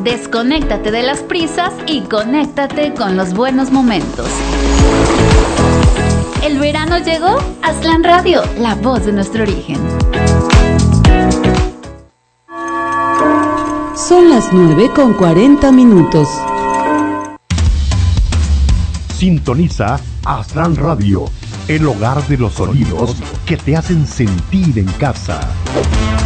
Desconéctate de las prisas y conéctate con los buenos momentos. ¿El verano llegó? Aztlán Radio, la voz de nuestro origen. Son las 9:40. Sintoniza Aztlán Radio, el hogar de los sonidos que te hacen sentir en casa.